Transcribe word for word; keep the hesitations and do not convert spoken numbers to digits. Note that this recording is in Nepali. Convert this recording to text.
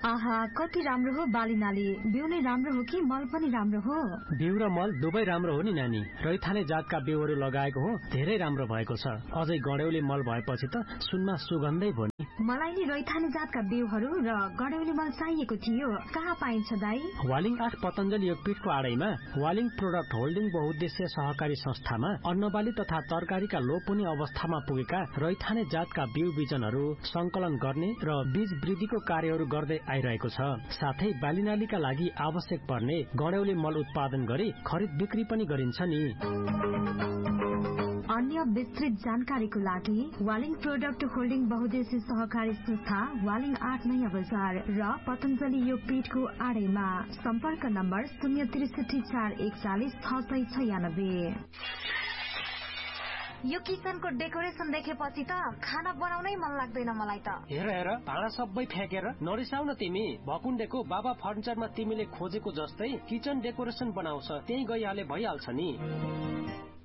आहा कति राम्रो हो बालीनाली। बिउ नै राम्रो हो कि मल पनि राम्रो हो? बिउ र मल दुवै राम्रो हो नि नानी। रैथाने जातका बिउहरू लगाएको हो, धेरै राम्रो भएको छ। अझै गड्यौली मल भएपछि त सुनमा सुगन्धै भयो नि। मलाई नि रैथाने जातका बिउहरू र गड्यौली मल चाहिएको थियो। कहाँ पाइन्छ दाई? वालिङ आठ पतञ्जलि योगपीठको आडैमा वालिङ प्रोडक्ट होल्डिङ बहुद्देश्य सहकारी संस्थामा अन्नबाली तथा तरकारीका लोपुनी अवस्थामा पुगेका रैथाने जातका बिउ बिजनहरू संकलन गर्ने र बीज वृद्धिको कार्यहरू गर्दै आइरहेको छ। साथै बालीनालीका लागि आवश्यक पर्ने गड्यौली मल उत्पादन गरी खरिद बिक्री पनि गरिन्छ नि। अन्य विस्तृत जानकारीको लागि वालिङ प्रोडक्ट होल्डिङ बहुद्देश्य सहकारी संस्था वालिङ आठ नयाँ बजार र पतञ्जलि योगपीठको आडैमा। सम्पर्क नम्बर शून्य त्रिसठी चार एकचालिस छ सय छयानब्बे। यो किचनको डेकोरेसन देखेपछि त खाना बनाउनै मन लाग्दैन मलाई त। हेर हेर भाँडा सबै फ्याँकेर नरिसाउ न तिमी। भकुण्डेको बाबा फर्निचरमा तिमीले खोजेको जस्तै किचन डेकोरेसन बनाउँछ, त्यही गइहाले भइहाल्छ नि।